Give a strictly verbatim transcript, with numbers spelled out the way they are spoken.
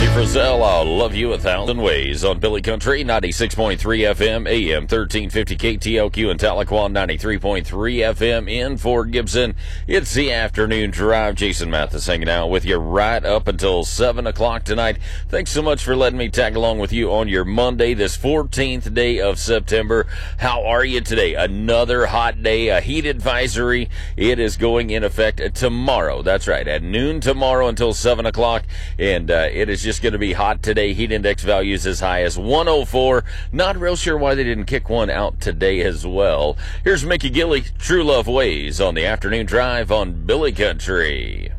Frizzell, I'll love you a thousand ways on Billy Country, ninety-six point three F M, A M thirteen fifty K T L Q in Tahlequah, ninety-three point three F M in Fort Gibson. It's the afternoon drive. Jason Mathis hanging out with you right up until seven o'clock tonight. Thanks so much for letting me tag along with you on your Monday, this fourteenth day of September. How are you today? Another hot day, a heat advisory. It is going in effect tomorrow. That's right, at noon tomorrow until seven o'clock, and uh, it is just going to be hot today. Heat index values as high as one oh four. Not real sure why they didn't kick one out today as well. Here's Mickey Gilley, True Love Ways on the afternoon drive on Billy Country.